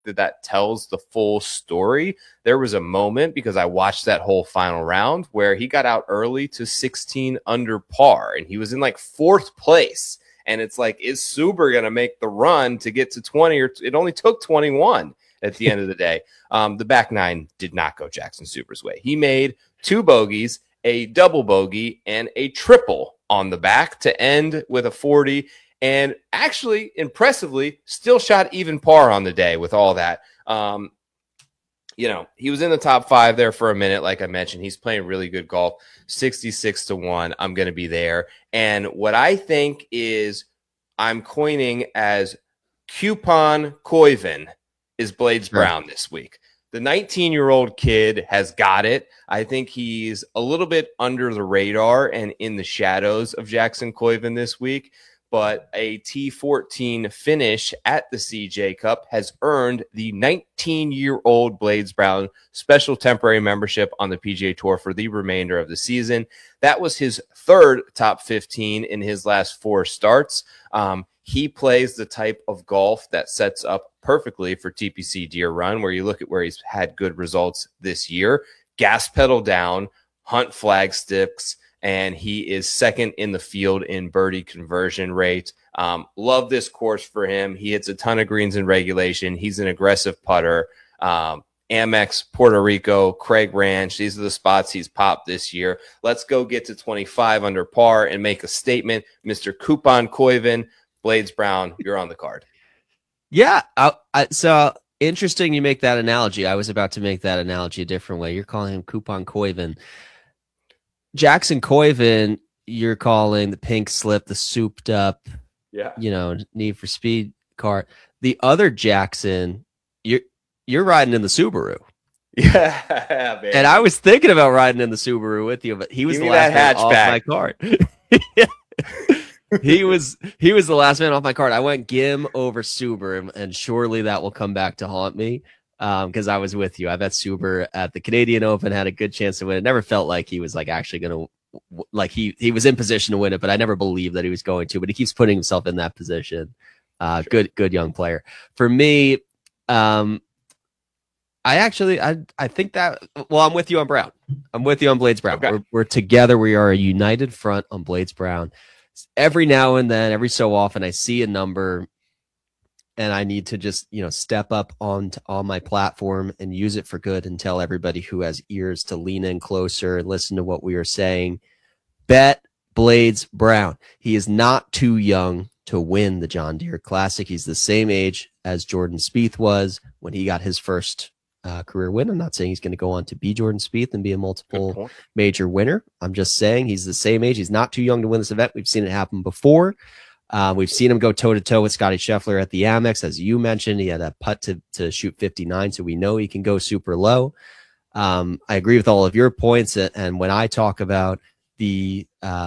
that tells the full story. There was a moment, because I watched that whole final round, where he got out early to 16 under par, and he was in like 4th place. And it's like, is Suber going to make the run to get to 20? Or it only took 21 at the end of the day. The back nine did not go Jackson Suber's way. He made 2 bogeys, a double bogey, and a triple on the back to end with a 40. And actually, impressively, still shot even par on the day with all that. He was in the top 5 there for a minute. Like I mentioned, he's playing really good golf. 66-1. I'm going to be there. And what I think is, I'm coining as Coupon Koiven is Blades Brown this week. The 19-year-old kid has got it. I think he's a little bit under the radar and in the shadows of Jackson Koiven this week. But a T14 finish at the CJ Cup has earned the 19-year-old Blades Brown special temporary membership on the PGA Tour for the remainder of the season. That was his 3rd top 15 in his last 4 starts. He plays the type of golf that sets up perfectly for TPC Deer Run, where you look at where he's had good results this year. Gas pedal down, hunt flag sticks, and he is 2nd in the field in birdie conversion rate. Love this course for him. He hits a ton of greens in regulation. He's an aggressive putter. Amex, Puerto Rico, Craig Ranch. These are the spots he's popped this year. Let's go get to 25 under par and make a statement. Mr. Coupon Koiven, Blades Brown, you're on the card. Yeah. So interesting you make that analogy. I was about to make that analogy a different way. You're calling him Coupon Koiven. Jackson Koiven, you're calling the pink slip, the souped up, Need for Speed car. The other Jackson, you're riding in the Subaru. Yeah, man. And I was thinking about riding in the Subaru with you, but he was the last man off my card. He was the last man off my card. I went Gim over Subaru, and surely that will come back to haunt me. Because I was with you. I bet Suber at the Canadian Open had a good chance to win. It never felt like he was like actually going to, like he was in position to win it, but I never believed that he was going to. But he keeps putting himself in that position. Sure. Good young player. For me, I think that. Well, I'm with you on Brown. I'm with you on Blades Brown. Okay. We're together. We are a united front on Blades Brown. Every now and then, every so often, I see a number, and I need to just, step up on my platform and use it for good and tell everybody who has ears to lean in closer and listen to what we are saying. Bet Blades Brown. He is not too young to win the John Deere Classic. He's the same age as Jordan Spieth was when he got his first career win. I'm not saying he's going to go on to be Jordan Spieth and be a multiple major winner. I'm just saying he's the same age. He's not too young to win this event. We've seen it happen before. We've seen him go toe-to-toe with Scotty Scheffler at the Amex. As you mentioned, he had a putt to shoot 59, so we know he can go super low. I agree with all of your points, and when I talk about the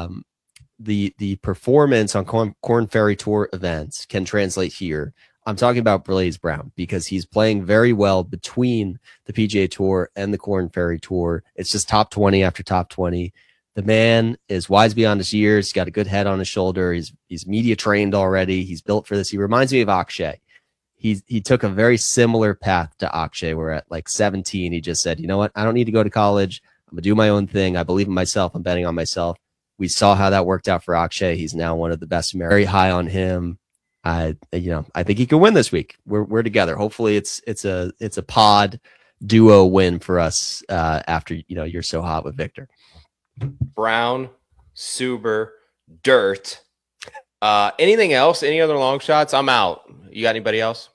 performance on Korn Ferry Tour events can translate here, I'm talking about Blades Brown because he's playing very well between the PGA Tour and the Korn Ferry Tour. It's just top 20 after top 20. The man is wise beyond his years. He's got a good head on his shoulder. He's media trained already. He's built for this. He reminds me of Akshay. He took a very similar path to Akshay, where at like 17, he just said, you know what? I don't need to go to college. I'm going to do my own thing. I believe in myself. I'm betting on myself. We saw how that worked out for Akshay. He's now one of the best. Very high on him. I think he can win this week. We're together. Hopefully it's a pod duo win for us after, you're so hot with Victor. Brown, Suber, Dirt. Anything else? Any other long shots? I'm out. You got anybody else?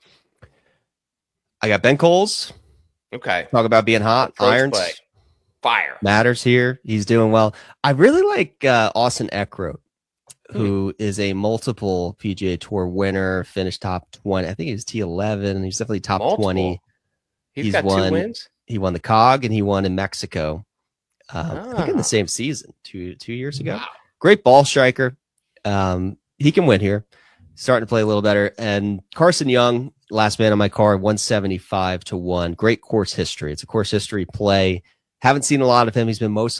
I got Ben Coles. Okay. Talk about being hot. Irons. Play. Fire. Matters here. He's doing well. I really like Austin Eckroat, who is a multiple PGA Tour winner, finished top 20. I think he was T11. He's definitely top 20. He's got 2 wins? He won the COG, and he won in Mexico. I think in the same season, two years ago. Wow. Great ball striker. He can win here. Starting to play a little better. And Carson Young, last man on my card, 175-1. Great course history. It's a course history play. Haven't seen a lot of him. He's been mostly